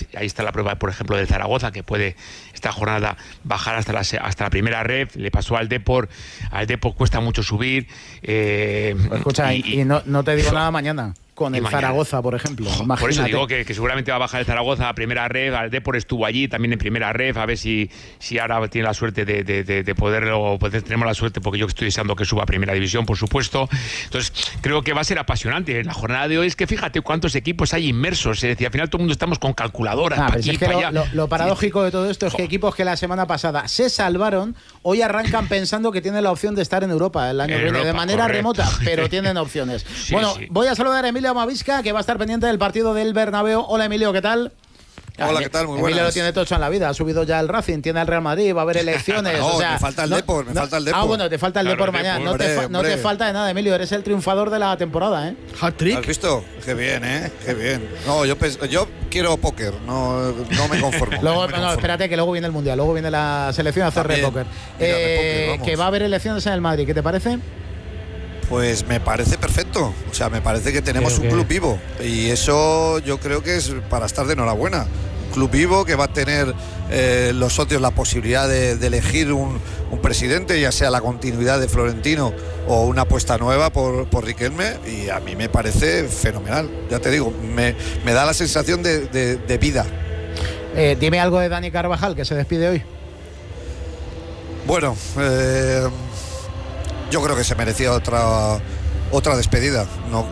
ahí está la prueba, por ejemplo, del Zaragoza, que puede esta jornada bajar hasta la primera ref. Le pasó al Depor cuesta mucho subir. Escucha, y no te digo nada mañana. Con el Zaragoza, por ejemplo. Imagínate. Por eso digo que seguramente va a bajar el Zaragoza a primera ref. Al Depor estuvo allí también en primera ref. A ver si ahora tiene la suerte de poderlo. Tenemos la suerte, porque yo estoy deseando que suba a primera división, por supuesto. Entonces, creo que va a ser apasionante. La jornada de hoy es que fíjate cuántos equipos hay inmersos. Es decir, al final todo el mundo estamos con calculadoras. Aquí, es que lo paradójico de todo esto es que equipos que la semana pasada se salvaron, hoy arrancan pensando que tienen la opción de estar en Europa el año que viene, de manera remota, pero tienen opciones. Sí, bueno, voy a saludar a Emilio Amavisca, que va a estar pendiente del partido del Bernabéu. Hola, Emilio, ¿qué tal? Hola, ¿qué tal? Muy buenas. Emilio lo tiene tocho en la vida. Ha subido ya el Racing, tiene el Real Madrid, va a haber elecciones. No, me falta el Depor, falta el Depor. Bueno, te falta el Depor mañana. No te falta de nada, Emilio. Eres el triunfador de la temporada, ¿eh? Hat-trick. ¿Has visto? Qué bien, ¿eh? Qué bien. No, yo quiero póker, no me conformo. Espérate, que luego viene el Mundial, luego viene la selección a hacer póker. Que va a haber elecciones en el Madrid, ¿qué te parece? Pues me parece perfecto. O sea, me parece que tenemos un club vivo. Y eso yo creo que es para estar de enhorabuena. Un club vivo que va a tener los socios la posibilidad de elegir un presidente, ya sea la continuidad de Florentino o una apuesta nueva por Riquelme. Y a mí me parece fenomenal. Ya te digo, me da la sensación de vida. Dime algo de Dani Carvajal, que se despide hoy. Bueno, yo creo que se merecía otra despedida.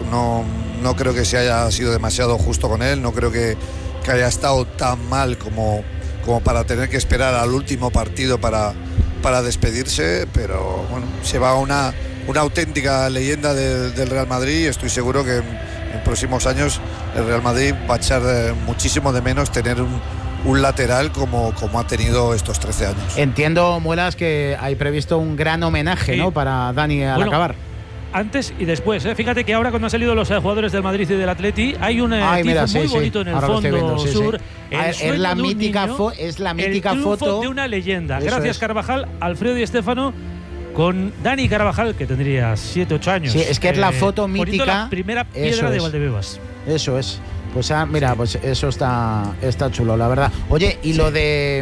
No creo que se haya sido demasiado justo con él. No creo que haya estado tan mal como para tener que esperar al último partido para despedirse. Pero bueno, se va una auténtica leyenda del Real Madrid. Y estoy seguro que en próximos años el Real Madrid va a echar muchísimo de menos tener un lateral como ha tenido estos 13 años. Entiendo, Muelas, que hay previsto un gran homenaje, ¿no?, para Dani al acabar. Antes y después, ¿eh? Fíjate que ahora, cuando han salido los jugadores del Madrid y del Atleti, hay un tifo muy bonito en el fondo sur. Es la mítica foto de una leyenda. Gracias, Carvajal, Alfredo Di Stéfano, con Dani Carvajal, que tendría 7, 8 años. Sí, es que es la foto mítica. La primera piedra de Valdebebas. Eso es. Pues mira, pues eso está chulo, la verdad. Oye, y lo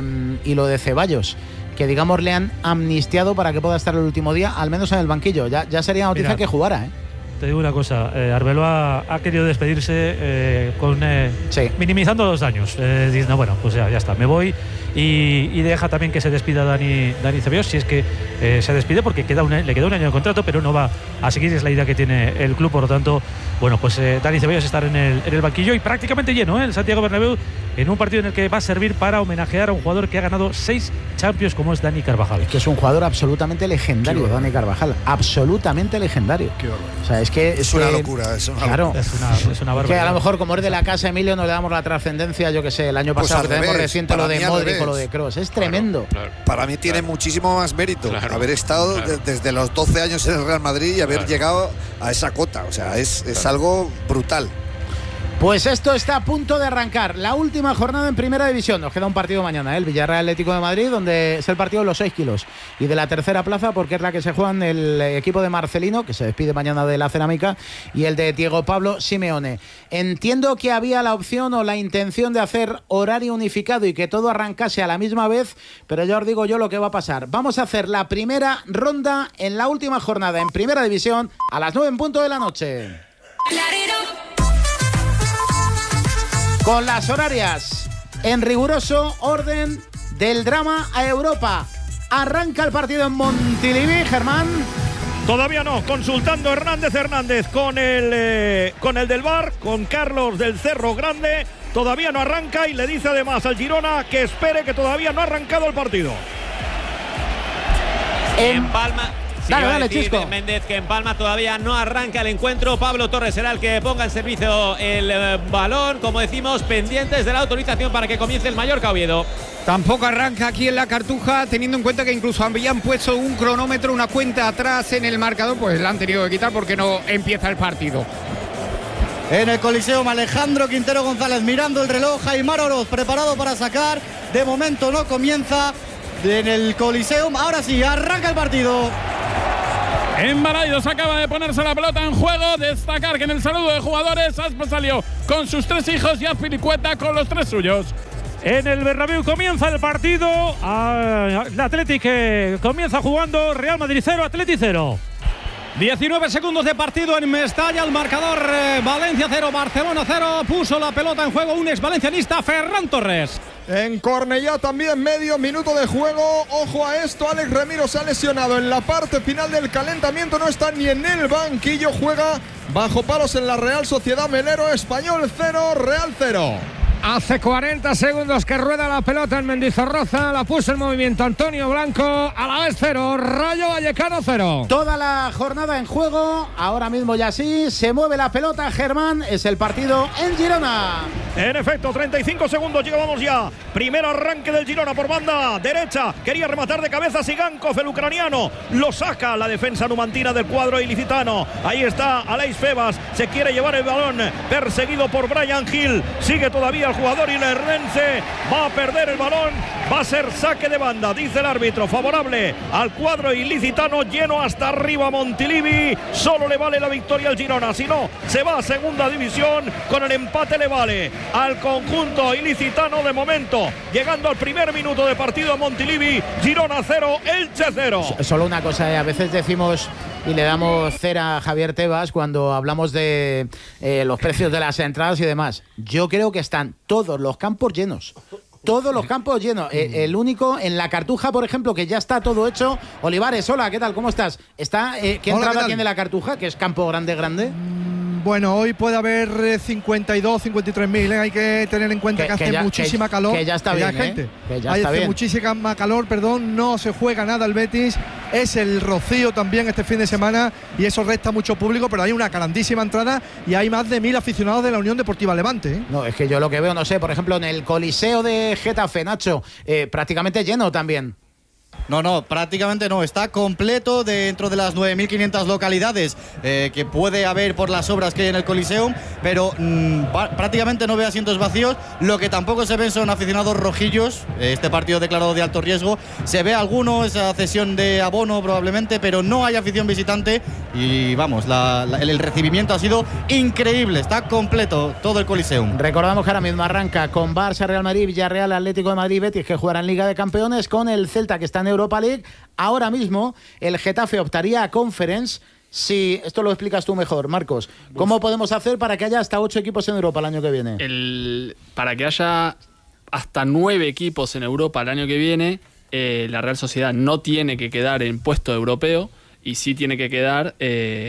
de Ceballos, que digamos le han amnistiado para que pueda estar el último día, al menos en el banquillo. Ya sería noticia que jugara, ¿eh? Te digo una cosa, Arbeloa ha querido despedirse minimizando los daños, diciendo, bueno, pues ya está, me voy, y deja también que se despida Dani Ceballos, si es que se despide, porque le queda un año de contrato, pero no va a seguir, es la idea que tiene el club. Por lo tanto, bueno, pues Dani Ceballos estar en el banquillo, y prácticamente lleno, el Santiago Bernabéu, en un partido en el que va a servir para homenajear a un jugador que ha ganado 6 Champions, como es Dani Carvajal. Es que es un jugador absolutamente legendario, Dani Carvajal, absolutamente legendario. O sea, es que es una locura, es una barbaridad. Que a lo mejor, como es de la casa, Emilio, no le damos la trascendencia, yo que sé, el año pasado que tenemos reciente lo de Modric o lo de Kroos. Es tremendo. Claro. Para mí tiene muchísimo más mérito haber estado desde los 12 años en el Real Madrid y haber llegado a esa cota. O sea, es algo brutal. Pues esto está a punto de arrancar. La última jornada en Primera División. Nos queda un partido mañana, el Villarreal Atlético de Madrid, donde es el partido de los 6 kilos. Y de la tercera plaza, porque es la que se juegan el equipo de Marcelino, que se despide mañana de la Cerámica, y el de Diego Pablo Simeone. Entiendo que había la opción o la intención de hacer horario unificado y que todo arrancase a la misma vez, pero ya os digo yo lo que va a pasar. Vamos a hacer la primera ronda en la última jornada en Primera División a las 9 en punto de la noche. Con las horarias en riguroso orden del drama a Europa. Arranca el partido en Montilivi, Germán. Todavía no, consultando Hernández con el del VAR, con Carlos del Cerro Grande. Todavía no arranca y le dice además al Girona que espere, que todavía no ha arrancado el partido. En Palma. Dale, Chisco. Méndez, que en Palma todavía no arranca el encuentro. Pablo Torres será el que ponga en servicio el balón. Como decimos, pendientes de la autorización para que comience el Mallorca Oviedo. Tampoco arranca aquí en la Cartuja, teniendo en cuenta que incluso habían puesto un cronómetro, una cuenta atrás en el marcador, pues la han tenido que quitar porque no empieza el partido. En el Coliseum, Alejandro Quintero González mirando el reloj. Aimar Oroz preparado para sacar. De momento no comienza en el Coliseum. Ahora sí, arranca el partido. En Balaidos acaba de ponerse la pelota en juego. Destacar que en el saludo de jugadores Aspas salió con sus 3 hijos y Azpilicueta con los 3 suyos. En el Bernabéu comienza el partido. El Athletic comienza jugando. Real Madrid 0, Athletic 0. 19 segundos de partido en Mestalla. El marcador Valencia 0, Barcelona 0. Puso la pelota en juego un exvalencianista, Ferran Torres. En Cornellá también medio minuto de juego. Ojo a esto, Alex Remiro se ha lesionado en la parte final del calentamiento. No está ni en el banquillo. Juega bajo palos en la Real Sociedad Melero. Español 0, Real 0. Hace 40 segundos que rueda la pelota en Mendizorroza. La puso en movimiento Antonio Blanco. A la vez 0, Rayo Vallecano 0. Toda la jornada en juego. Ahora mismo ya sí. Se mueve la pelota, Germán. Es el partido en Girona. En efecto, 35 segundos. Llegamos ya. Primer arranque del Girona por banda derecha. Quería rematar de cabeza Sigankov, el ucraniano. Lo saca la defensa numantina del cuadro ilicitano. Ahí está Aleix Febas. Se quiere llevar el balón. Perseguido por Brian Hill. Sigue todavía el jugador ilerdense. Va a perder el balón. Va a ser saque de banda, dice el árbitro. Favorable al cuadro ilicitano, lleno hasta arriba Montilivi. Solo le vale la victoria al Girona. Si no, se va a segunda división. Con el empate le vale al conjunto ilicitano de momento. Llegando al primer minuto de partido, Montilivi, Girona 0, Elche 0. Solo una cosa, a veces decimos y le damos cera a Javier Tebas cuando hablamos de los precios de las entradas y demás. Yo creo que están todos los campos llenos. Todos los campos llenos. El único en la Cartuja, por ejemplo, que ya está todo hecho. Olivares, hola, ¿qué tal? ¿Cómo estás? ¿Qué entrada tiene la Cartuja? Que es campo grande. Bueno, hoy puede haber 52, 53.000. Hay que tener en cuenta que hace muchísima calor. Que ya está bien, gente. Que ya está bien. Muchísima calor, no se juega nada el Betis. Es el Rocío también este fin de semana y eso resta mucho público, pero hay una grandísima entrada y hay más de 1.000 aficionados de la Unión Deportiva Levante. No, es que yo lo que veo, no sé, por ejemplo, en el Coliseo de Getafe, Nacho, prácticamente lleno también. No, prácticamente no. Está completo dentro de las 9.500 localidades que puede haber por las obras que hay en el Coliseum, pero prácticamente no ve asientos vacíos. Lo que tampoco se ven son aficionados rojillos. Este partido declarado de alto riesgo. Se ve alguno, esa cesión de abono probablemente, pero no hay afición visitante. Y vamos, el recibimiento ha sido increíble. Está completo todo el Coliseum. Recordamos que ahora mismo arranca con Barça, Real Madrid, Villarreal, Atlético de Madrid, Betis, que jugarán Liga de Campeones, con el Celta, que está en Europa League. Ahora mismo el Getafe optaría a Conference. Si esto lo explicas tú mejor, Marcos, ¿cómo podemos hacer para que haya hasta 8 equipos en Europa el año que viene? Para que haya hasta 9 equipos en Europa el año que viene, la Real Sociedad no tiene que quedar en puesto europeo y sí tiene que quedar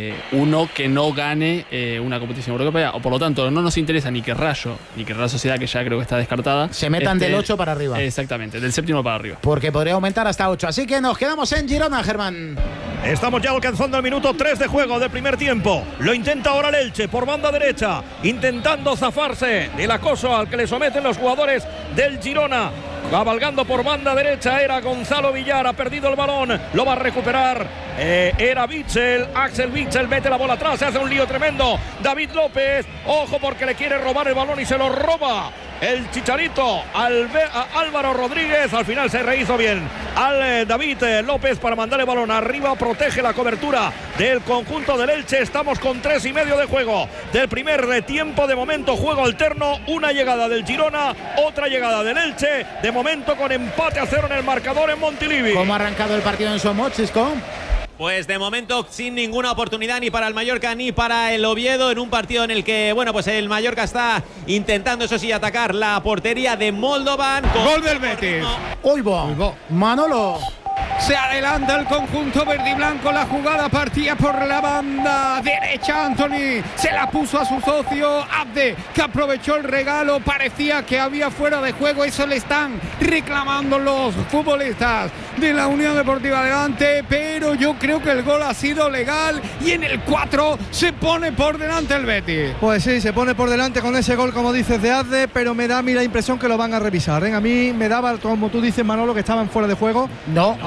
uno que no gane una competición europea. O por lo tanto, no nos interesa ni que Rayo, ni que Real Sociedad, que ya creo que está descartada, se metan del 8 para arriba. Exactamente, del 7º para arriba. Porque podría aumentar hasta 8. Así que nos quedamos en Girona, Germán. Estamos ya alcanzando el minuto 3 de juego del primer tiempo. Lo intenta ahora el Elche por banda derecha, intentando zafarse del acoso al que le someten los jugadores del Girona. Cabalgando por banda derecha era Gonzalo Villar, ha perdido el balón, lo va a recuperar. Era Witsel, Axel Witsel mete la bola atrás, se hace un lío tremendo. David López, ojo porque le quiere robar el balón y se lo roba el Chicharito a Álvaro Rodríguez. Al final se rehizo bien al David López para mandar el balón arriba, protege la cobertura del conjunto del Elche. Estamos con 3:30 de juego del primer tiempo. De momento juego alterno, una llegada del Girona, otra llegada del Elche. De momento con empate a 0 en el marcador en Montilivi. ¿Cómo ha arrancado el partido en Somos, Chisco? Pues de momento sin ninguna oportunidad ni para el Mallorca ni para el Oviedo, en un partido en el que, bueno, pues el Mallorca está intentando, eso sí, atacar la portería de Moldovan. Gol del Betis. Oigo, Manolo. Se adelanta el conjunto verde y blanco. La jugada partía por la banda derecha. Anthony se la puso a su socio Abde, que aprovechó el regalo. Parecía que había fuera de juego. Eso le están reclamando los futbolistas de la Unión Deportiva Levante. Pero yo creo que el gol ha sido legal. Y en el 4 se pone por delante el Betis. Pues sí, se pone por delante con ese gol, como dices, de Abde. Pero me da a mí la impresión que lo van a revisar, ¿eh? A mí me daba, como tú dices, Manolo, que estaban fuera de juego. No.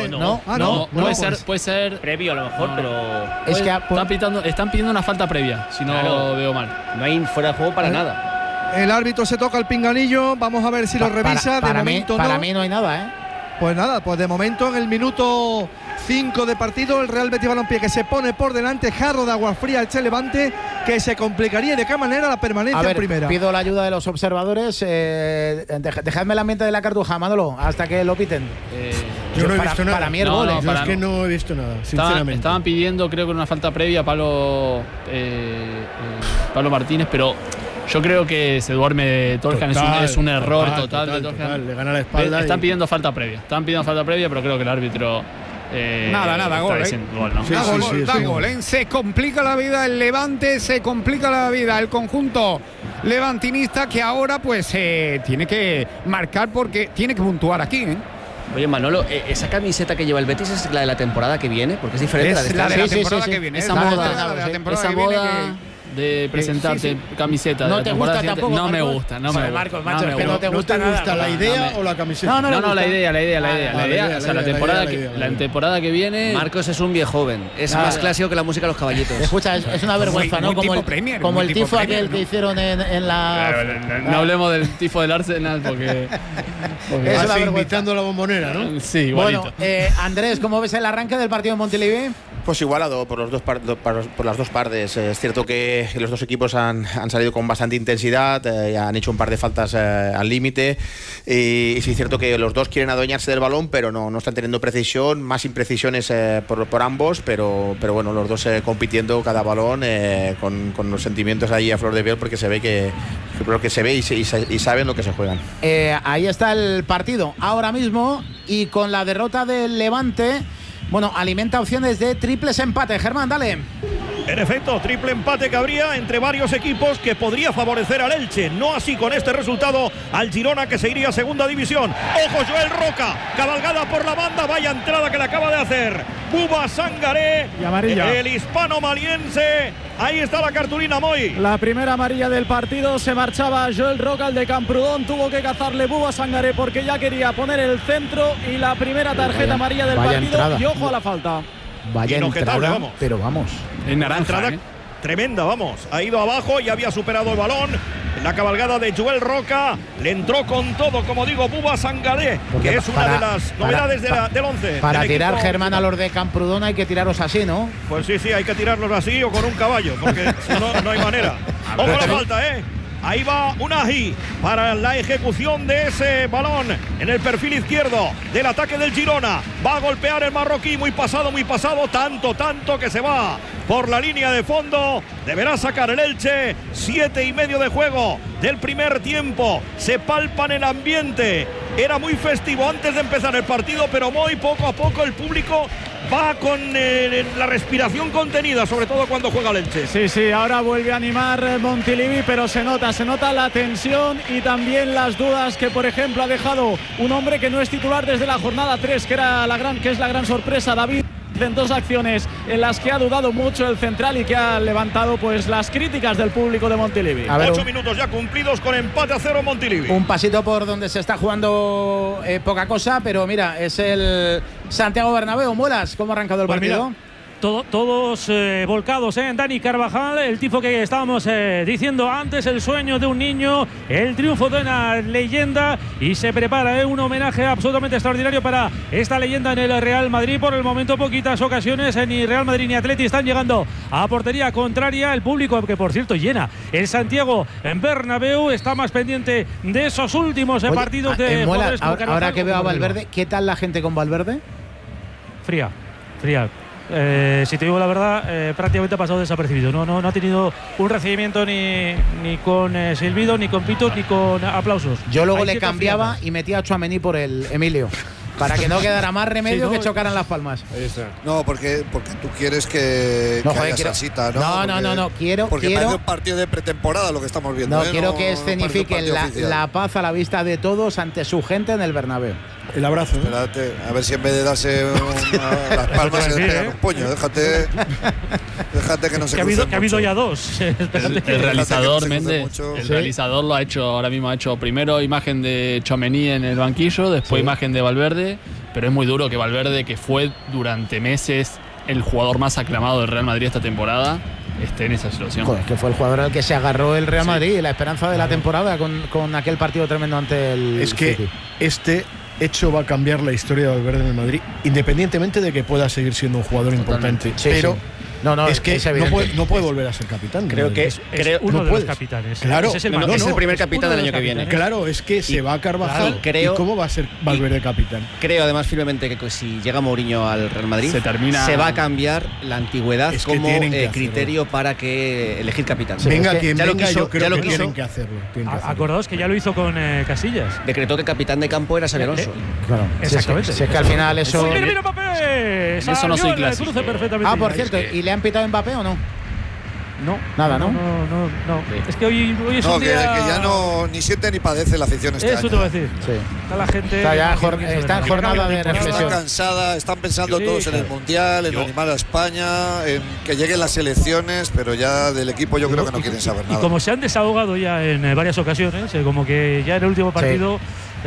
Puede ser previo a lo mejor, pero es que están pidiendo una falta previa, si no veo mal. No hay fuera de juego para nada. El árbitro se toca el pinganillo, vamos a ver si lo revisa. Para mí no hay nada, ¿eh? Pues nada, pues de momento en el minuto 5 de partido. El Real Betis Balompié que se pone por delante, jarro de agua fría Elche Levante, que se complicaría de qué manera la permanencia en primera. Pido la ayuda de los observadores. Dejadme el ambiente de la Cartuja, Manolo, hasta que lo piten. Yo no he visto nada. Para mí el gol. Yo es que no he visto nada, sinceramente. Estaban pidiendo, creo que una falta previa a Pablo Martínez, pero yo creo que se duerme Torjan. Es un error total de Torjan. Le gana la espalda. Están pidiendo falta previa. Pero creo que el árbitro. Nada, gol. Gol, ¿no? Da gol. Se complica la vida el Levante, se complica la vida el conjunto levantinista, que ahora pues tiene que marcar porque tiene que puntuar aquí, ¿eh? Oye, Manolo, ¿esa camiseta que lleva el Betis es la de la temporada que viene? Porque es diferente es a la de la temporada que viene. Esa moda de presentarte camiseta no de te gusta tampoco, no me Marcos. gusta, Marcos, macho, es que no te gusta nada. ¿La idea o la camiseta? No, la idea. O sea, la temporada que viene. Marcos es un viejo joven. Es más clásico que la música de los caballitos. Escucha, es una vergüenza, ¿no? Como el tifo aquel que hicieron en la. No hablemos del tifo del Arsenal porque así invitando a la Bombonera, ¿no? Sí, igualito. Bueno, Andrés, ¿cómo ves el arranque del partido en Montilivi? Pues igualado por las dos partes. Es cierto que los dos equipos han salido con bastante intensidad, han hecho un par de faltas al límite, y sí es cierto que los dos quieren adueñarse del balón, pero no están teniendo precisión, más imprecisiones por ambos, pero bueno, los dos compitiendo cada balón con los sentimientos ahí a flor de piel, porque se ve que se ve y saben lo que se juegan. Ahí está el partido ahora mismo, y con la derrota del Levante, bueno, alimenta opciones de triples empate. Germán, dale. En efecto, triple empate que habría entre varios equipos que podría favorecer al Elche. No así con este resultado al Girona, que se iría a segunda división. ¡Ojo, Joel Roca! Cabalgada por la banda. Vaya entrada que le acaba de hacer Buba Sangaré, y amarilla. El hispano-maliense. Ahí está la cartulina, Moy. La primera amarilla del partido. Se marchaba Joel Roca, el de Camprodón. Tuvo que cazarle Buba Sangaré porque ya quería poner el centro. Y la primera tarjeta amarilla del partido. Entrada. Y ojo a la falta. Vaya entrada, vamos. Pero vamos. En naranja, entrada tremenda, vamos. Ha ido abajo y había superado el balón. La cabalgada de Joel Roca le entró con todo, como digo, Buba Sangaré, que es una de las novedades del 11. Para tirar, Germán, a los de Camprodón hay que tiraros así, ¿no? Pues sí, hay que tirarlos así o con un caballo, porque si no hay manera. Ojo la falta, Ahí va Unai para la ejecución de ese balón en el perfil izquierdo del ataque del Girona. Va a golpear el marroquí, muy pasado, tanto que se va por la línea de fondo. Deberá sacar el Elche. 7:30 de juego del primer tiempo. Se palpa en el ambiente. Era muy festivo antes de empezar el partido, pero muy poco a poco el público va con la respiración contenida, sobre todo cuando juega el Elche. Sí, ahora vuelve a animar Montilivi, pero se nota la tensión y también las dudas que, por ejemplo, ha dejado un hombre que no es titular desde la jornada 3, que es la gran sorpresa, David. En dos acciones en las que ha dudado mucho el central y que ha levantado pues las críticas del público de Montilivi. 8 minutos ya cumplidos con empate a 0 Montilivi. Un pasito por donde se está jugando poca cosa, pero mira, es el Santiago Bernabéu. Muelas, ¿cómo ha arrancado el partido? Mira, todos volcados en Dani Carvajal, el tifo que estábamos diciendo antes, el sueño de un niño, el triunfo de una leyenda, y se prepara un homenaje absolutamente extraordinario para esta leyenda en el Real Madrid. Por el momento poquitas ocasiones ni Real Madrid ni Atleti están llegando a portería contraria. El público, que por cierto llena el Santiago en Bernabéu, está más pendiente de esos últimos partidos de Muelas, ahora que veo a Valverde, ¿qué tal la gente con Valverde? Fría. Si te digo la verdad, prácticamente ha pasado desapercibido. No ha tenido un recibimiento ni con silbido, ni con pitos, ni con aplausos. Yo luego le cambiaba y metía a Tchouaméni por el Emilio, para que no quedara más remedio que chocaran las palmas. No, porque tú quieres que haya salsita, ¿no? No, quiero parece un partido de pretemporada lo que estamos viendo. Quiero que escenifiquen la paz a la vista de todos ante su gente en el Bernabéu. El abrazo. Espérate, a ver si en vez de darse las palmas se le pegan un puño. Déjate que no se crucen. Que ha habido ya dos. El realizador, Méndez, el realizador lo ha hecho, ahora mismo ha hecho primero imagen de Tchouaméni en el banquillo, después imagen de Valverde, pero es muy duro que Valverde, que fue durante meses el jugador más aclamado del Real Madrid esta temporada, esté en esa situación. Joder, que fue el jugador al que se agarró el Real Madrid, la esperanza de la temporada con aquel partido tremendo ante el City. hecho va a cambiar la historia de Valverde en el Madrid, independientemente de que pueda seguir siendo un jugador importante. Sí, pero sí. No, es que no puede volver a ser capitán. Creo que es uno de los capitanes. Claro, es el primer capitán del año que viene. Claro, es que se va a Carvajal. ¿Y cómo va a ser Valverde capitán? Creo además firmemente que si llega Mourinho al Real Madrid se va a cambiar la antigüedad como criterio para que elegir capitán. Venga quien venga, yo creo que tienen que hacerlo. Acordaos que ya lo hizo con Casillas. Decretó que capitán de campo era Xabi Alonso. Claro, exactamente. Si es que al final eso. ¡Mira, Mbappé! Eso no soy clásico. Por cierto, ¿y le han pitado Mbappé o no? No. Nada, ¿no? No. Es que hoy es un día… que ya no ni siente ni padece la afición este año. Eso te voy a decir. Sí. Está la gente… Está en jornada de reflexión. Está cansada, están pensando todos en el Mundial, en animar a España, en que lleguen las elecciones, pero ya del equipo yo creo que no quieren saber nada. Y como se han desahogado ya en varias ocasiones, como que ya en el último partido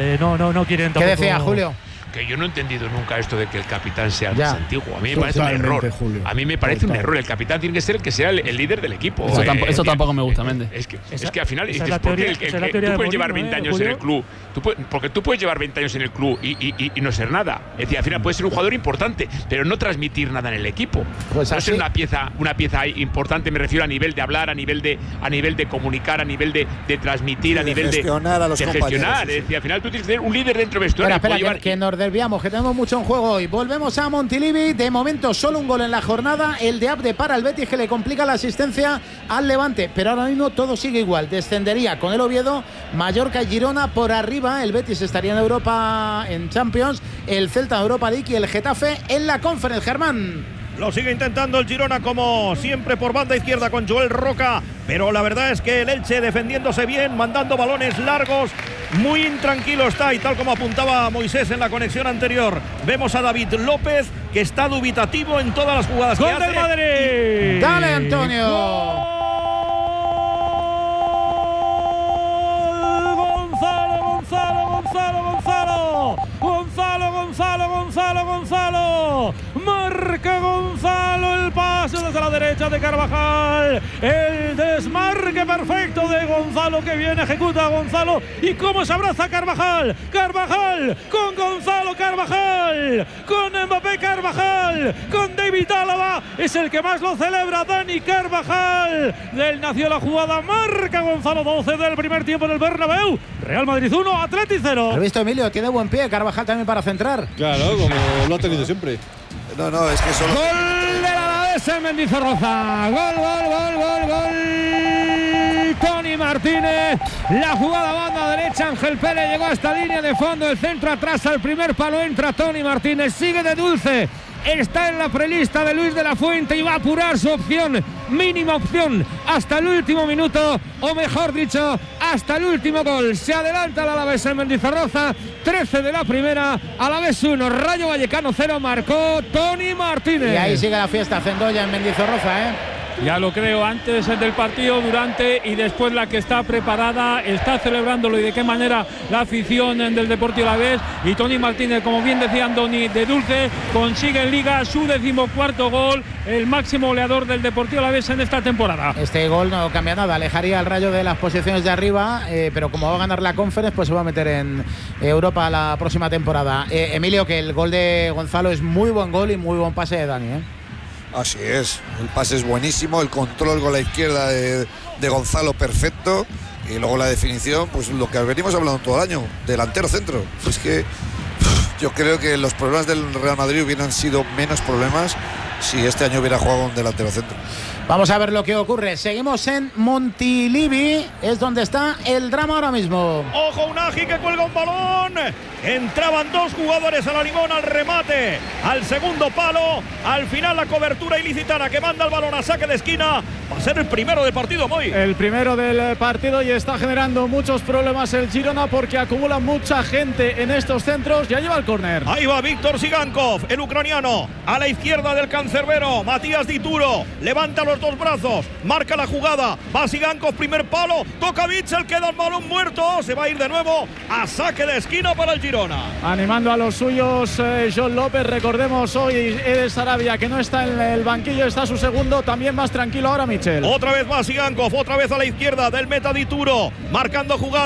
no quieren tampoco… ¿Qué decía Julio? Que yo no he entendido nunca esto de que el capitán sea más antiguo. A mí me parece un error. Julio. A mí me parece un error. El capitán tiene que ser el que sea el líder del equipo. Eso tampoco me gusta, Méndez. Es que al final tú puedes llevar 20 años en el club. Porque tú puedes llevar 20 años en el club y no ser nada. Es decir, al final puedes ser un jugador importante, pero no transmitir nada en el equipo. Pues no ser una pieza importante, me refiero a nivel de hablar, a nivel de comunicar, a nivel de transmitir, a nivel de gestionar a los compañeros. Es decir, al final tú tienes que ser un líder dentro del vestuario. Espera, que nos desviamos, que tenemos mucho en juego hoy. Volvemos a Montilivi. De momento solo un gol en la jornada, el de Abde para el Betis, que le complica la asistencia al Levante, pero ahora mismo todo sigue igual. Descendería con el Oviedo, Mallorca y Girona por arriba. El Betis estaría en Europa, en Champions, el Celta en Europa League y el Getafe en la Conference. Germán. Lo sigue intentando el Girona, como siempre, por banda izquierda con Joel Roca, pero la verdad es que el Elche defendiéndose bien, mandando balones largos, muy intranquilo está, y tal como apuntaba Moisés en la conexión anterior, vemos a David López, que está dubitativo en todas las jugadas que hace. ¡Gol del Madrid! ¡Dale, Antonio! Gonzalo. Marca Gonzalo, el pase desde la derecha de Carvajal. El desmarque perfecto de Gonzalo, que viene, ejecuta a Gonzalo. ¿Y cómo se abraza Carvajal? Carvajal con Gonzalo, Carvajal con Mbappé, Carvajal con David Álava. Es el que más lo celebra, Dani Carvajal. Del nació la jugada, marca Gonzalo, 12 del primer tiempo en el Bernabéu. Real Madrid 1, Atleti 0. ¿Has visto, Emilio? Tiene buen pie Carvajal también para centrar. Claro, como lo ha tenido siempre. No, es que solo… Gol de la Alavés en Mendizorroza. Gol. Toni Martínez. La jugada banda derecha. Ángel Pérez llegó a esta línea de fondo. El centro atrás al primer palo. Entra Toni Martínez. Sigue de dulce. Está en la prelista de Luis de la Fuente y va a apurar su opción, mínima opción, hasta el último minuto, o mejor dicho, hasta el último gol. Se adelanta el Alavés en Mendizorroza, 13 de la primera, Alavés 1, Rayo Vallecano 0, marcó Toni Martínez. Y ahí sigue la fiesta Cendoya en Mendizorroza, Ya lo creo, antes del partido, durante y después la que está preparada, está celebrándolo, y de qué manera la afición del Deportivo Alavés. Y Toni Martínez, como bien decía Andoni, de dulce, consigue en Liga su 14º gol, el máximo goleador del Deportivo Alavés en esta temporada. Este gol no cambia nada, alejaría al Rayo de las posiciones de arriba, pero como va a ganar la Conference, pues se va a meter en Europa la próxima temporada. Emilio, que el gol de Gonzalo es muy buen gol y muy buen pase de Dani, Así es, el pase es buenísimo, el control con la izquierda de Gonzalo perfecto, y luego la definición, pues lo que venimos hablando todo el año, delantero centro. Es que yo creo que los problemas del Real Madrid hubieran sido menos problemas si este año hubiera jugado un delantero centro. Vamos a ver lo que ocurre. Seguimos en Montilivi, es donde está el drama ahora mismo. Ojo, Unagi que cuelga un balón. Entraban dos jugadores a la limón al remate, al segundo palo. Al final la cobertura ilicitana que manda el balón a saque de esquina. Va a ser el primero del partido, Moy. El primero del partido, y está generando muchos problemas el Girona porque acumula mucha gente en estos centros. Ya lleva el córner. Ahí va Víctor Sigankov, el ucraniano, a la izquierda del cancerbero. Matías Dituro levanta los dos brazos, marca la jugada. Va Sigankov, primer palo, toca Bitzel, queda el balón muerto. Se va a ir de nuevo a saque de esquina para el Girona. Animando a los suyos, John López. Recordemos hoy Eder Sarabia, que no está en el banquillo, está su segundo, también más tranquilo ahora Michel. Otra vez va Sigankov, otra vez a la izquierda del meta Dituro, marcando jugada.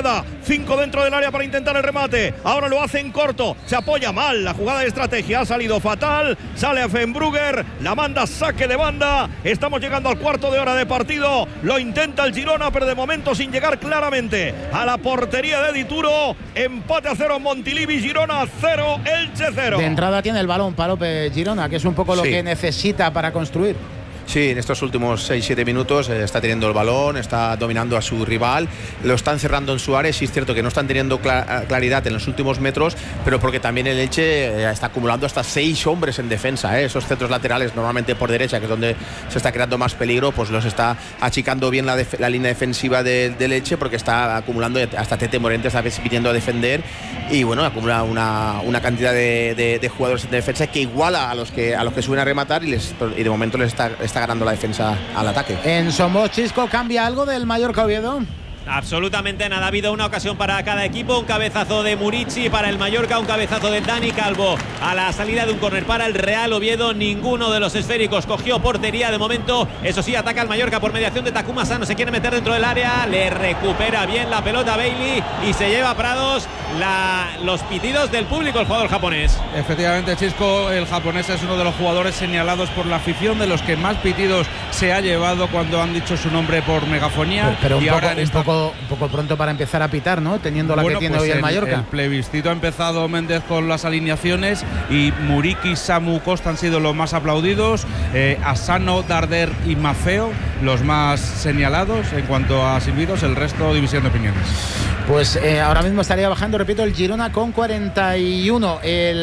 5 dentro del área para intentar el remate. Ahora lo hace en corto. Se apoya mal. La jugada de estrategia ha salido fatal. Sale a Fenbrugger. La manda saque de banda. Estamos llegando al cuarto de hora de partido. Lo intenta el Girona, pero de momento sin llegar claramente a la portería de Dituro. Empate a 0 Montilivi, Girona 0, Elche 0. De entrada tiene el balón Palop Girona, que es un poco lo que necesita para construir. Sí, en estos últimos 6-7 minutos está teniendo el balón, está dominando a su rival, lo están cerrando en su área. Sí es cierto que no están teniendo claridad en los últimos metros, pero porque también el Elche está acumulando hasta 6 hombres en defensa. Esos centros laterales, normalmente por derecha, que es donde se está creando más peligro, pues los está achicando bien la línea defensiva del Elche, porque está acumulando hasta Tete Morente, está viniendo a defender, y bueno, acumula una cantidad de jugadores en defensa que iguala a los que suben a rematar, y de momento les está ganando la defensa al ataque. En Somos, Chisco, ¿cambia algo del Mallorca Oviedo? Absolutamente nada. Ha habido una ocasión para cada equipo. Un cabezazo de Murici para el Mallorca, un cabezazo de Dani Calvo a la salida de un córner para el Real Oviedo. Ninguno de los esféricos cogió portería de momento. Eso sí, ataca el Mallorca por mediación de Takuma Sano. Se quiere meter dentro del área, le recupera bien la pelota Bailey y se lleva a Prados los pitidos del público, el jugador japonés. Efectivamente, Chisco, el japonés es uno de los jugadores señalados por la afición, de los que más pitidos se ha llevado cuando han dicho su nombre por megafonía. Pero un poco pronto para empezar a pitar, ¿no? Teniendo la que tiene hoy el Mallorca. El plebiscito ha empezado Méndez con las alineaciones y Muriqui, Samu, Costa han sido los más aplaudidos. Asano, Darder y Mafeo los más señalados. En cuanto a silbidos, el resto división de opiniones. Pues ahora mismo estaría bajando, repito, el Girona con 41.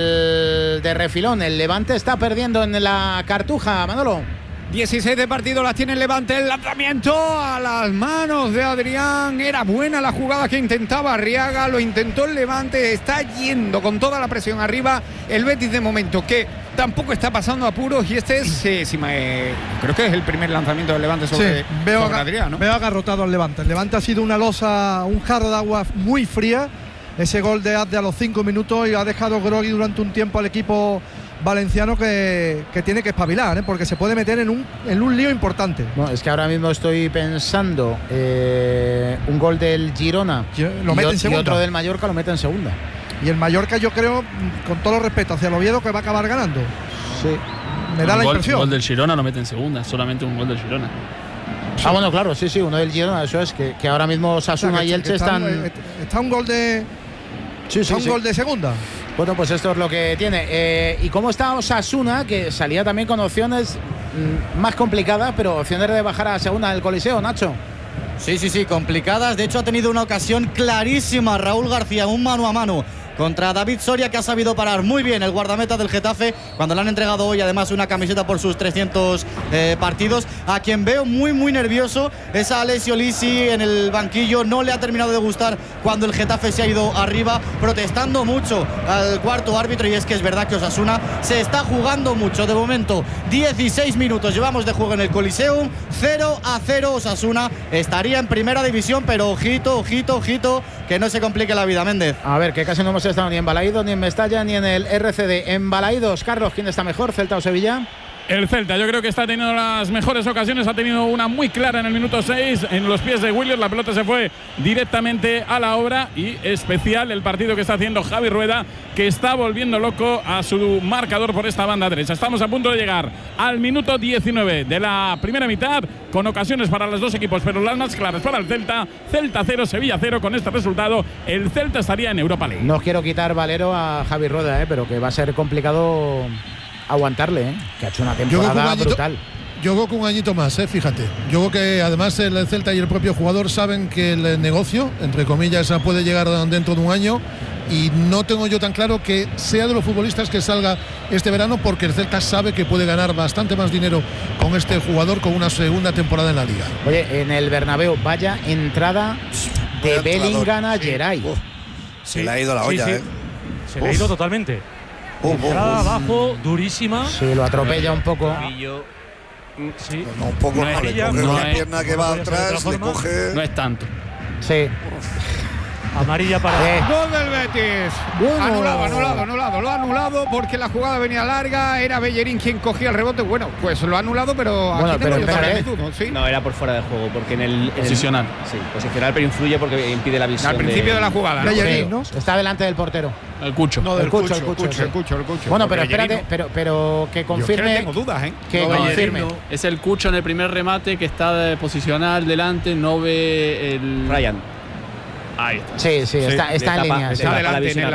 El de refilón, el Levante está perdiendo en la Cartuja, Manolo. 16 de partido las tiene el Levante, el lanzamiento a las manos de Adrián. Era buena la jugada que intentaba Arriaga, lo intentó el Levante, está yendo con toda la presión arriba el Betis de momento, que tampoco está pasando apuros, y este es, creo que es el primer lanzamiento del Levante sobre Adrián, ¿no? Veo agarrotado al Levante. El Levante ha sido una losa, un jarro de agua muy fría. Ese gol de Adde a los 5 minutos y ha dejado groggy durante un tiempo al equipo valenciano, que tiene que espabilar, porque se puede meter en un lío importante. Bueno, es que ahora mismo estoy pensando un gol del Girona lo mete en segunda, y otro del Mallorca lo mete en segunda. Y el Mallorca, yo creo, con todo el respeto hacia el Oviedo, que va a acabar ganando. Sí. Me da la impresión. Un gol del Girona no mete en segunda, solamente un gol del Girona. Sí. Ah, bueno, claro, sí, uno del Girona, eso es, que ahora mismo Osasuna y Elche están... Está un gol de... gol de segunda. Bueno, pues esto es lo que tiene. ¿Y cómo está Osasuna, que salía también con opciones más complicadas, pero opciones de bajar a segunda del Coliseo, Nacho? Sí, complicadas. De hecho, ha tenido una ocasión clarísima Raúl García, un mano a mano contra David Soria, que ha sabido parar muy bien el guardameta del Getafe, cuando le han entregado hoy además una camiseta por sus 300 partidos. A quien veo muy nervioso es a Alessio Lisi en el banquillo. No le ha terminado de gustar cuando el Getafe se ha ido arriba, protestando mucho al cuarto árbitro, y es que es verdad que Osasuna se está jugando mucho. De momento 16 minutos llevamos de juego en el Coliseum, 0-0 Osasuna, estaría en primera división, pero ojito, que no se complique la vida, Méndez. A ver, que casi no hemos estado ni en Balaídos, ni en Mestalla, ni en el RCD. En Balaídos, Carlos, ¿quién está mejor, Celta o Sevilla? El Celta, yo creo que está teniendo las mejores ocasiones. Ha tenido una muy clara en el minuto 6 en los pies de Williams. La pelota se fue directamente a la obra, y especial el partido que está haciendo Javi Rueda, que está volviendo loco a su marcador por esta banda derecha. Estamos a punto de llegar al minuto 19 de la primera mitad, con ocasiones para los dos equipos, pero las más claras para el Celta. Celta 0, Sevilla 0. Con este resultado, el Celta estaría en Europa League. No quiero quitar valero a Javi Rueda, pero que va a ser complicado aguantarle, que ha hecho una temporada brutal. Yo creo que un añito más, fíjate. Yo creo que además el Celta y el propio jugador saben que el negocio, entre comillas, puede llegar dentro de un año, y no tengo yo tan claro que sea de los futbolistas que salga este verano, porque el Celta sabe que puede ganar bastante más dinero con este jugador, con una segunda temporada en la Liga. Oye, en el Bernabéu, vaya entrada de Bellingham a Geray. Se le ha ido la olla, Se le ha ido totalmente. Entrada abajo, durísima. Sí, lo atropella un poco. Sí. No, un poco no, le coge una pierna que va atrás, le coge... No es tanto. Sí. Amarilla para. Gol del Betis. Bueno. Anulado. Lo ha anulado porque la jugada venía larga. Era Bellerín quien cogía el rebote. Bueno, pues lo ha anulado, pero bueno, aquí tengo yo también mi duda, ¿sí? No, era por fuera de juego, porque en el posicional. Sí, posicional, pero influye porque impide la visión. Al principio de la jugada, ¿no? Sí, ¿no? Está delante del portero. El Cucho. No, el Cucho. Bueno, pero espérate, pero que confirme. Yo tengo dudas, ¿eh? Que confirme. Es el Cucho en el primer remate que está de posicional delante, no ve el. Ryan. Ahí está. Sí, está en línea. Está delante.